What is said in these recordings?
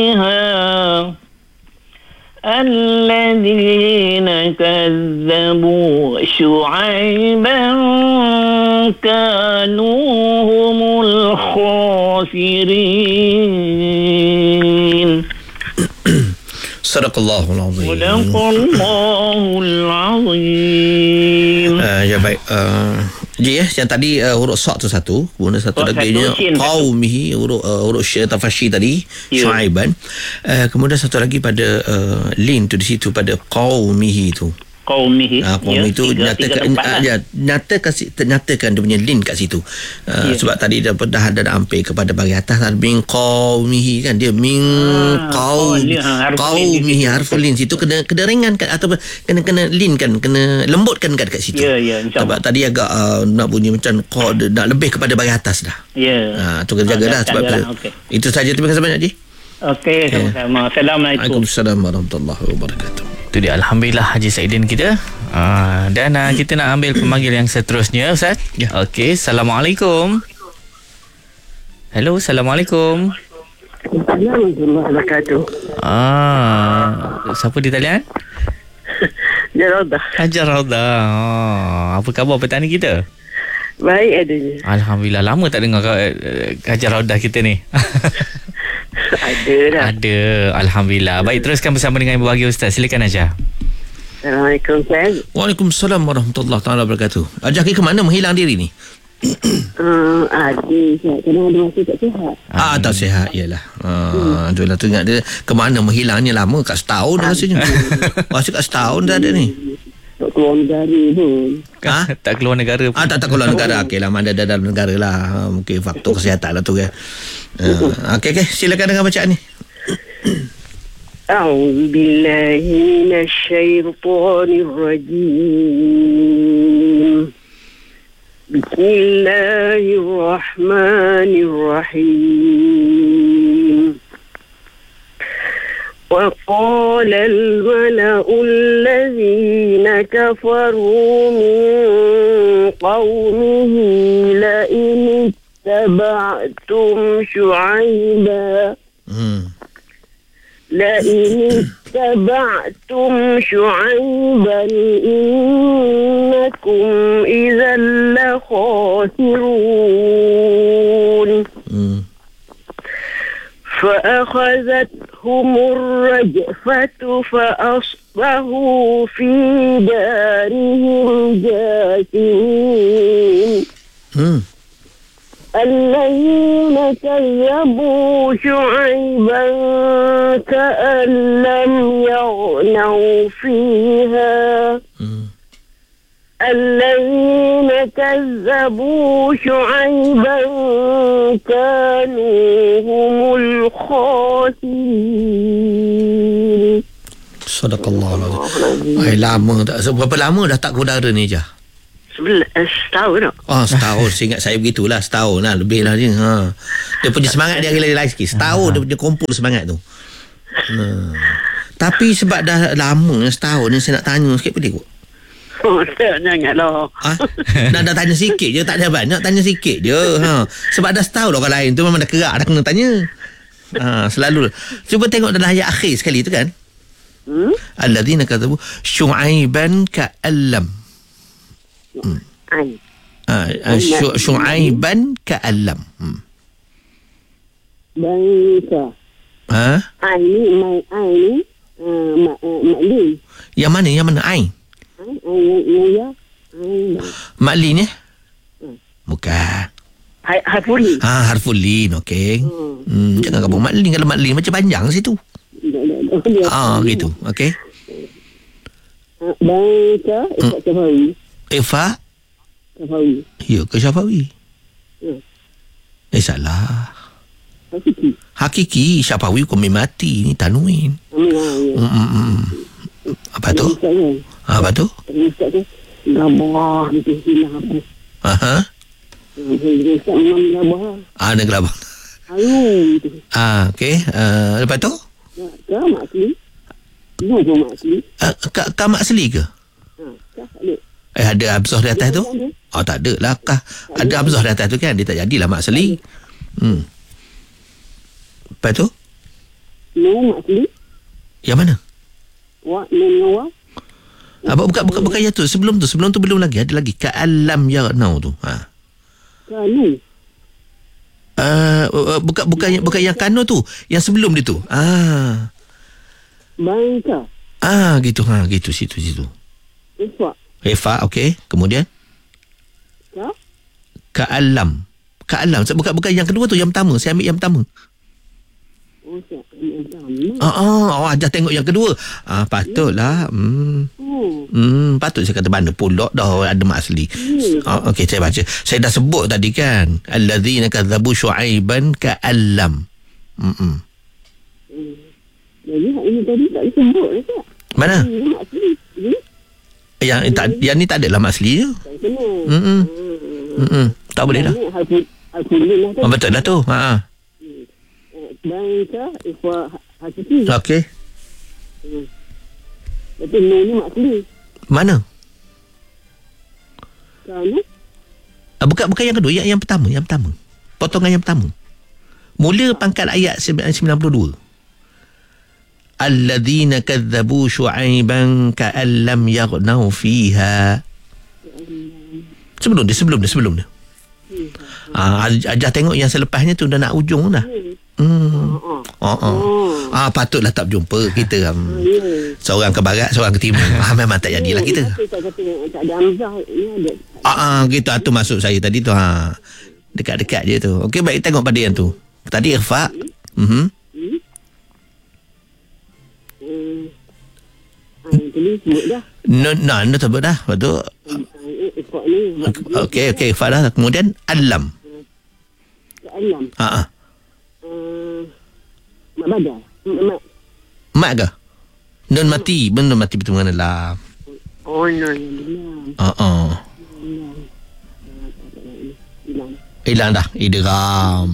الذين كذبوا شعيبا كانوا هم الخاسرين. Sadaqallahul azim. Sadaqallahul azim. Ya baik. Yang tadi huruf sa tu satu, kemudian satu lagi qaumihi huruf sya tafashi tadi, Syuaiban. Kemudian satu lagi pada lin tu di situ pada qaumihi tu. Qaumihi. Qaumi itu nyatakan dia punya lin kat situ. Sebab tadi dah ada hampir kepada bahagian atas min qaumihi kan, dia min qaumihi harfu lin situ kena ringankan atau kena lin kan, kena lembutkan kat situ. Sebab tadi agak nak bunyi macam nak lebih kepada bahagian atas dah. Tu kena jagalah sebab itu saja. Terima kasih banyak, Ji. Okey, sama-sama. Assalamualaikum. Waalaikumsalam warahmatullahi wabarakatuh. Itu dia, Alhamdulillah Haji Saidin kita. Dan kita nak ambil pemanggil yang seterusnya, Ustaz. Okey, Assalamualaikum. Hello, Assalamualaikum. Assalamualaikum warahmatullahi wabarakatuh. Siapa di talian? Hajar Rauda. Apa khabar petang ni kita? Baik adanya. Alhamdulillah, lama tak dengar Hajar Rauda kita ni. Ada. Alhamdulillah. Baik, teruskan bersama dengan Ibu Bahagia Ustaz. Silakan Hajar. Assalamualaikum Ustaz. Waalaikumsalam warahmatullahi taala wabarakatuh. Hajar ke mana menghilang diri ni? Kadang ada masa tak sihat. Tak sihat, iyalah. Itulah tu ingat dia ke mana menghilangnya lama, kat setahun rasanya. Masa kat setahun dah ada ni. Tak keluar negara pun. Tak keluar negara pun. Tak keluar negara. Okeylah, mana ada dalam negara lah. Mungkin faktor kesihatan lah tu kan. Okey, silakan dengan bacaan ni. A'udzu billahi minasyaitonir rajim. Bismillahirrahmanirrahim. وقال الملأ الذين كفروا من قومه لئن اتبعتم شعيبا إنكم إذا لخاسرون فأخذتهم الرجفة فأصبحوا في دارهم جاثمين. الذين كذبوا شعيبا كأن لم يغنوا فيها الذين كذبوا شعيبا كانوا هم الخاسرين. Sadaqallahul lama tak. Berapa lama dah tak ke udara ni, Jah? Setahun tak? Setahun. Seingat saya begitulah. Setahun lah. Lebih lah dia. Dia punya semangat dia lain sikit. Setahun dia punya kumpul semangat tu. Tapi sebab dah lama setahun ni, saya nak tanya sikit boleh kot? Janganlah. Dah tanya sikit je. Tak ada banyak. Tanya sikit je. Sebab dah setahun orang lain tu memang dah kerak dah kena tanya. Selalu. Cuba tengok dalam ayat akhir sekali tu kan. Alladzina kadzabu syu'aiban ka'allam. Syu'aiban ka'allam. Bangsa. Aini maklin. Yang mana ain? Maklin ya? Bukan. Harfulin. Harful lin, okey. Jangan gabung maklin. Kalau maklin macam panjang situ. Gitu, okey. Bangsa Syafawi. Ifa Syafawi. Ya ke Syafawi? Salah. Hakiki Syafawi hukum mati ni tanwin. Apa tu? Apa tu? Gabah gitu hilang apa? Negara abang. Okey. Lepas tu? Kamak asli ke? Ada abzah di atas tu? Tak ada lah. Ada abzah di atas tu kan? Dia tak jadilah mak asli. Lepas tu? No maksudnya. Yang mana? Wa no dengan wa. Bukan yang tu. Sebelum tu belum lagi. Ada lagi. Ka'alam yarnau tu. Kanu. Bukan yang kano tu. Yang sebelum dia tu. Bangka. Gitu. Gitu situ. Ifa. Okey. Kemudian Ka'alam. Bukan yang kedua tu, yang pertama. Saya ambil yang pertama. Oh, siap. Yang Ajah tengok yang kedua. Patutlah. Patut saya kata mana pula dah ada mak asli. Okey, saya baca. Saya dah sebut tadi kan. Allazina kadzabu Syuaiban ka'allam. Jadi hak ini tadi tak disebut tak? Mana? Mak asli. Yang ni tak adalah mak asli je. Tak kena. Tak boleh dah. Alhamdulillah lah. Betul dah tu. Bangka, Ifa, Hakiki. Okey. Lepas no ni mak asli. Mana? Kanu. Bukan yang kedua, yang pertama. Potongan yang pertama. Mula pangkat ayat 92. Alladzina kadzabu Syuaiban ka'allam yaghnau fiha. Sebelum dia. Ajah tengok yang selepasnya tu dah nak ujung dah. Patutlah tak berjumpa kita. Seorang ke barat, seorang ke timur. Memang tak jadilah kita. Tak ada Hamzah ni ada. Gitu tu maksud saya tadi tu. Dekat-dekat je tu. Okey, baik, tengok pada yang tu. Tadi Irfa. Ini sebut dah. No sebut dah. Betul. Ikut ni. Okey, Irfa dah. Kemudian Alam. Alam. Mak badar. Mak ke? Non mati betul mana lah. Oh, no. Hilang dah. Idgham.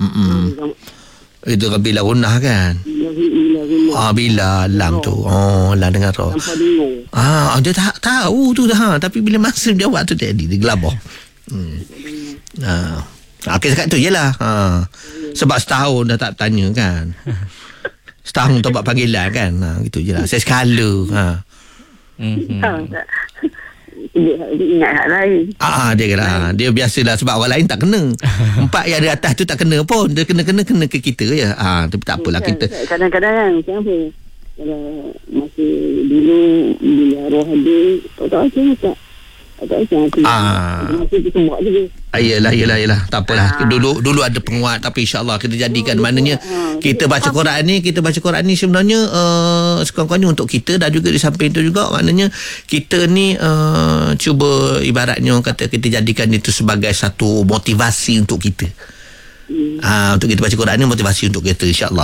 Itu bila gunah kan? Bila lam tu. Lam dengan roh. Dia tak tahu tu dah. Tapi bila masa dia buat tu dia gelabah. Okey, cakap tu je lah. Sebab setahun dah tak tanya kan. Setahun tak buat panggilan kan. Gitu je lah. Saya skala. Ingat hak lain. Dia kena. Dia biasalah sebab orang lain tak kena. 4 yang di atas tu tak kena pun. Dia kena ke kita je. Tapi tak apalah kita. Kadang-kadang kan kenapa? Kalau masih dulu bila arwah ada, tak macam masih kita buat je. Yelah. Tak apalah. Dulu ada penguat, tapi insya-Allah kita jadikan maknanya kita baca Quran ni sebenarnya sekurang-kurangnya untuk kita, dan juga di samping itu juga maknanya kita ni cuba ibaratnya orang kata kita jadikan itu sebagai satu motivasi untuk kita. Untuk kita baca Quran ni motivasi untuk kita, insya-Allah.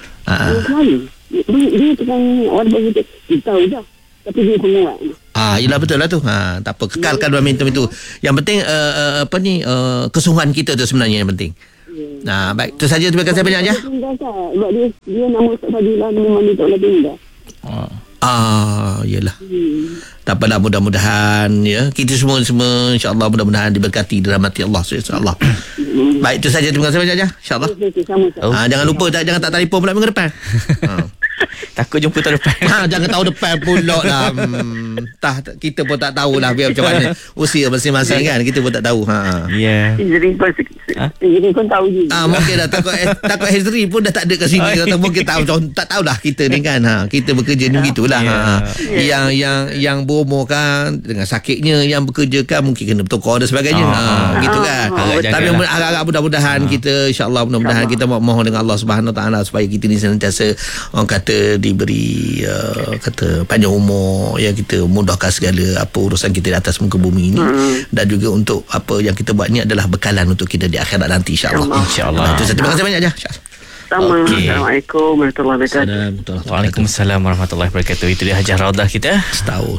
Dia tukang orang bagi kita tahu dah. Tapi dia penguat. Yelah, betul lah tu. Tak apa, kekalkan momentum itu. Yang penting kesungguhan kita tu sebenarnya yang penting. Baik, itu saja. Terima kasih banyak je. Sebab dia nama Ustaz Fadilah memang dia tak boleh pindah. Yelah. Tak apalah, mudah-mudahan ya kita semua insya-Allah mudah-mudahan diberkati dirahmati Allah insya-Allah. Baik, itu saja. Terima kasih banyak je. Insya-Allah. Jangan lupa jangan tak telefon pula minggu depan. Takut jumpa tahun depan. Jangan tahun depan pula lah. Kita pun tak tahulah biar macam mana usia masing-masing kan. Kita pun tak tahu. Ya. Jadi kau tahu je. Mungkin dah takut Hezri pun dah tak ada kat sini. Atau mungkin tak tahulah kita ni kan. Kita bekerja ni begitulah. Yang berumur kan dengan sakitnya, yang bekerja kan mungkin kena bertukar dan sebagainya. Gitu kan. Tapi agak-agak mudah-mudahan kita insya-Allah mudah-mudahan kita mohon dengan Allah Subhanahu Wa Taala supaya kita ni sentiasa orang kata diberi kata panjang umur, yang kita mudahkan segala apa urusan kita di atas muka bumi ini, dan juga untuk apa yang kita buat ni adalah bekalan untuk kita di akhirat nanti insya-Allah. Insya-Allah. Terima kasih banyak je. Assalamualaikum warahmatullahi wabarakatuh. Waalaikumsalam warahmatullahi wabarakatuh. Itu dia Hajah Raudah kita. Setahun.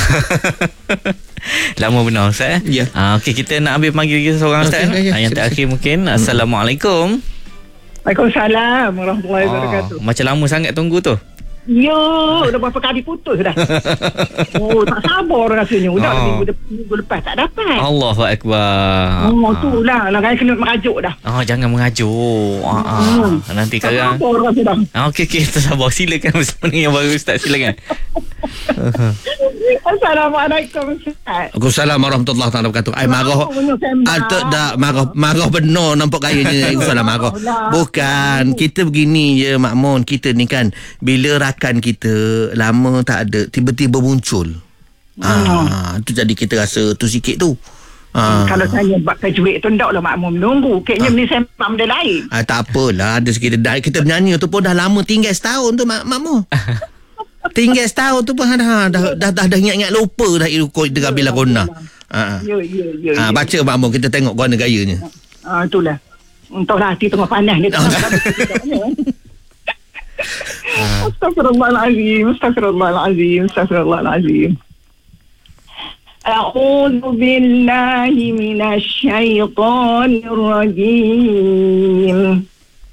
Lama benar Ustaz. Ya. Okey, kita nak ambil panggil kita seorang Ustaz. Yang terakhir mungkin. Assalamualaikum. Waalaikumsalam warahmatullahi wabarakatuh. Macam lama sangat tunggu tu. Ya, dah berapa kali putus dah. Oh, tak sabar rasanya. Udah minggu lepas tak dapat. Allahu Akbar. Oh, tu lah. Lah kena merajuk dah. Jangan mengajuk. Nanti Tak sekarang. sabar rasa dah. Okey, kita sabar. Silakan bersama ni yang baru Ustaz. Silakan. Assalamualaikum Ustaz. Waalaikumsalam warahmatullahi taala wabarakatuh. Ai marah. Tak dah marah benar nampak gayanya. Waalaikumsalam marah. Bukan, kita begini je Makmun. Kita ni kan bila rakan kita lama tak ada tiba-tiba muncul. Tu jadi kita rasa tu sikit tu. Kalau saya buat tajwid tu ndaklah makmum menunggu. Kayaknya ni sembang benda lain. Tak apalah, ada sikit kita bernyanyi tu pun dah lama, tinggal setahun tu Makmum. Tinggal setahun tu pun dah ingat-ingat lupa dah ikut dengan bila Rona. Ya. Baca Makmum, kita tengok guna gayanya. Itulah. Entahlah hati tengah panas ni. Astaghfirullahalazim. A'udzu billahi minasyaitonir rajim.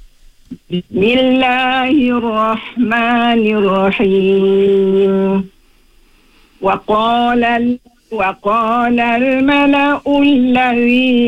Bismillahirrahmanirrahim. Wa qala al-mala'u alladhi